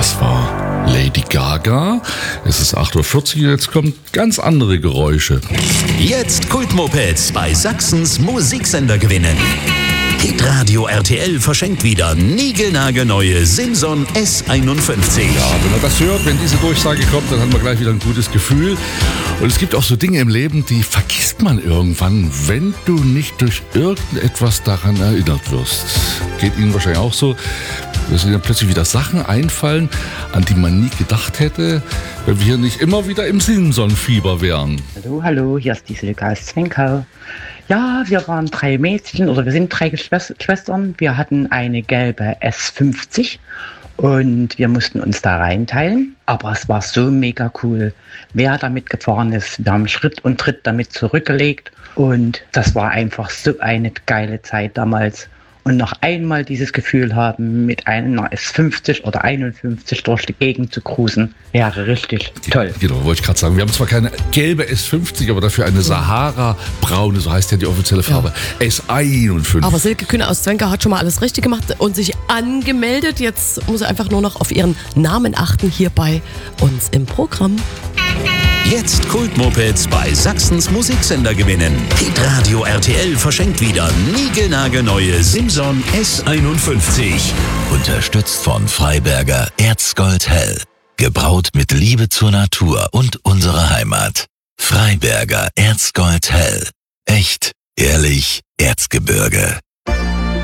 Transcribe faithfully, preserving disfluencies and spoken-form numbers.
Das war Lady Gaga. Es ist acht Uhr vierzig, jetzt kommen ganz andere Geräusche. Jetzt Kultmopeds bei Sachsens Musiksender gewinnen. Hitradio R T L verschenkt wieder niegelnagelneue Simson S einundfünfzig. Ja, wenn man das hört, wenn diese Durchsage kommt, dann hat man gleich wieder ein gutes Gefühl. Und es gibt auch so Dinge im Leben, die vergisst man irgendwann, wenn du nicht durch irgendetwas daran erinnert wirst. Geht Ihnen wahrscheinlich auch so, dass Ihnen plötzlich wieder Sachen einfallen, an die man nie gedacht hätte, wenn wir hier nicht immer wieder im Simson-Fieber wären. Hallo, hallo, hier ist die Silke aus Zwenkau. Ja, wir waren drei Mädchen, oder wir sind drei Geschwistern. Wir hatten eine gelbe S fünfzig und wir mussten uns da reinteilen. Aber es war so mega cool, wer damit gefahren ist. Wir haben Schritt und Tritt damit zurückgelegt und das war einfach so eine geile Zeit damals. Und noch einmal dieses Gefühl haben, mit einer S fünfzig oder einundfünfzig durch die Gegend zu cruisen, wäre richtig toll. Genau, wollte ich gerade sagen. Wir haben zwar keine gelbe S fünfzig, aber dafür eine Sahara-braune, so heißt ja die offizielle Farbe, ja. S einundfünfzig. Aber Silke Kühne aus Zwenkau hat schon mal alles richtig gemacht und sich angemeldet. Jetzt muss er einfach nur noch auf ihren Namen achten hier bei uns im Programm. Jetzt Kultmopeds bei Sachsens Musiksender gewinnen. Hitradio R T L verschenkt wieder niegelnagelneue Simson S einundfünfzig. Unterstützt von Freiberger Erzgold Hell. Gebraut mit Liebe zur Natur und unserer Heimat. Freiberger Erzgold Hell. Echt, ehrlich, Erzgebirge.